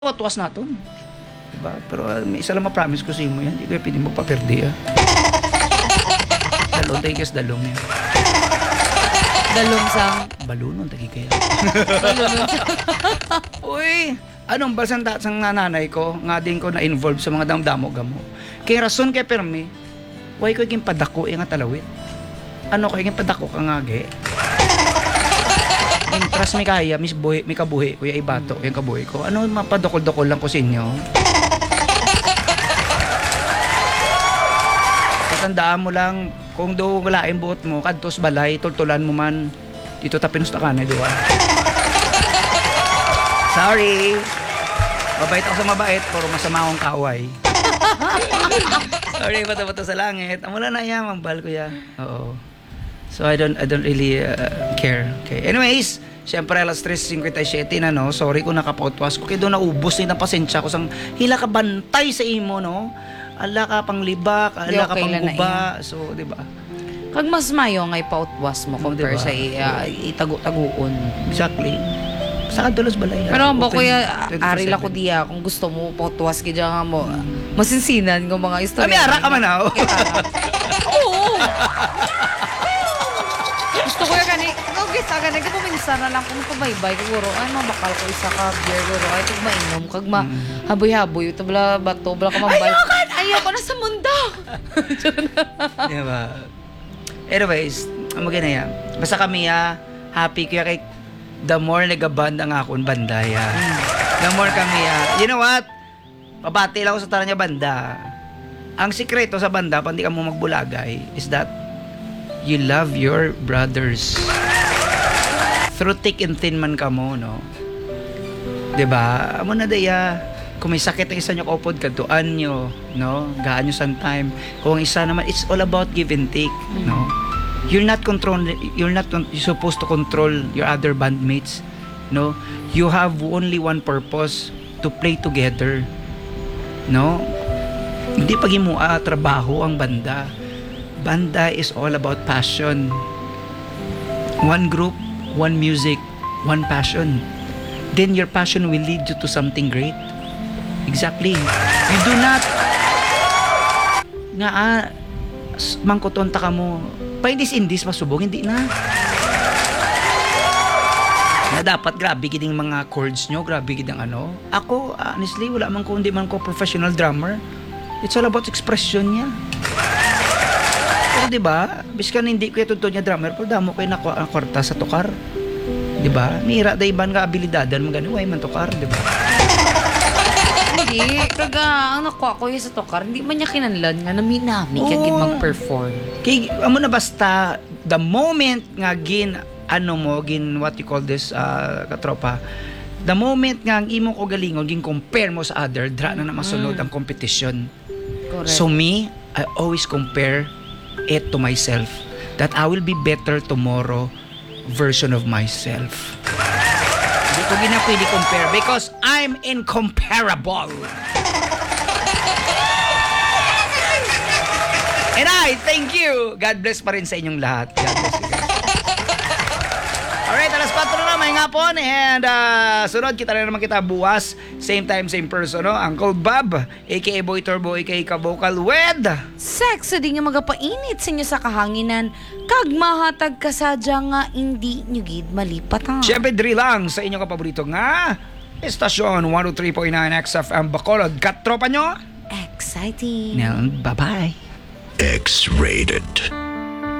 Tuwas na to. Diba? Pero may isa lang ma-promise ko sa mo yan. Hindi ko pwede magpaperdi Dalong tayo kas dalong yan. Dalong sang Balunon tagi kaya. balunod. Uy! Anong basan sang nananay ko, nga din ko na-involve sa mga damdamo gamo. Kaya rason kay permi, why ko yung padako yung talawit. Ano ko yung padako ka nga ge? Intras may kaya, may kabuhi, kuya ibato, yung kabuhi ko. Ano, mapadokol-dokol lang ko sa inyo. Tandaan mo lang, kung do wala yung buot mo, kadtos balay, tultulan mo man, dito tapinusta ka na, diba? Sorry! Mabait ako sa mabait, pero masama akong kaaway. Sorry, bata-bata sa langit. Wala na yan, mambal ko yan. Oo. So I don't really care. Okay. Anyways, syempre alas 3:57 na no. Sorry kung nakapotwas ko. Kaya doon naubos din ang pasensya ko sang hila ka bantay sa imo no. Ala ka pang libak, ala ka pang guba. So, di ba? Kag mas mayo ngay pautwas mo compare diba? sa itago-taguon. Exactly. Sa kadulas balay. Pero ang kuya ari la ko diya kung gusto mo pautwas gid nga mo. Masinsinan ng mga istorya. Ami ara ka man ah. Oo. Gusto ko yan okay sa ganun kung minsan na lang kung pabaybay siguro ay mabakal ko isa ka beer guro ay kung mainom kag haboy-haboy ito bala bato bala ka mambay ayoko na sa mundo. Diba? Anyways, ang maganda yan. Basta kami happy kaya kay the more nagaband ang akong banda the more kami you know what? Pabati lang ako sa taranya banda. Ang sikreto sa banda pandi ka mo magbulagay is that you love your brothers. Through thick and thin man ka mo, no? Diba? Amo na daya, kung may sakit ang isa nyo kaupod, kaduan nyo, no? Gaan nyo sometime. Kung ang isa naman, it's all about give and take, no? You're not supposed to control your other bandmates, no? You have only one purpose, to play together, no? Hindi pag trabaho ang banda. Banda is all about passion. One group, one music, one passion. Then your passion will lead you to something great. Exactly. You do not mangkutonta ka mo. Paindis-indis masubong, hindi na. Na dapat grabe giding mga chords nyo, grabe giding ano. Ako, honestly, wala man ko, hindi man ko professional drummer. It's all about expression niya. Pero diba, biskan hindi ko yung tuntun niya drummer, pero damo ko yung nakwarta sa tukar. Diba? Mira da iban nga abilidadan mo gani, way man tukar, diba? Hindi, kaga ang nakuha ko yung sa tokar, hindi man niya kinanlan nga naminami kaya gid mag-perform. Kay amo na basta the moment nga gin what you call this katropa, the moment nga ang imong kagalingon gin compare mo sa other, dra na masunod ang competition. Correct. So me, I always compare it to myself that I will be better tomorrow version of myself. Hindi ko pwede compare because I'm incomparable. And I thank you. God bless pa rin sa inyong lahat. God bless you guys. Alright, alas 4 na may ngapon and sunod kita na naman kita buwas same time, same person, no? Uncle Bob, aka Boy Turbo, aka Ka-Vocal with Sex di nga magapainit sa inyo sa kahanginan kag mahatag kasadya nga hindi nyo gid malipatan. syempre diri lang sa inyong kapaborito nga Estasyon 103.9 XFM Bacolod. Katropa nyo? Exciting. Bye-bye. X-rated.